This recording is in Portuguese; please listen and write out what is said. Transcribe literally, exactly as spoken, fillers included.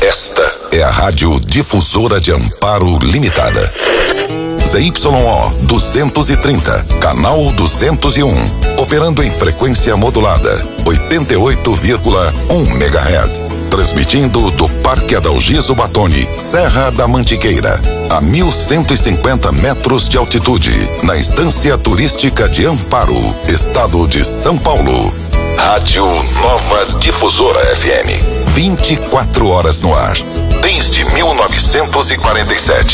Esta é a Rádio Difusora de Amparo Limitada. Z Y O duzentos e trinta, canal duzentos e um, operando em frequência modulada, oitenta e oito vírgula um megahertz, transmitindo do Parque Adalgiso Batoni, Serra da Mantiqueira, a mil cento e cinquenta metros de altitude, na Estância Turística de Amparo, Estado de São Paulo. Rádio Nova Difusora F M, vinte e quatro horas no ar, desde mil novecentos e quarenta e sete.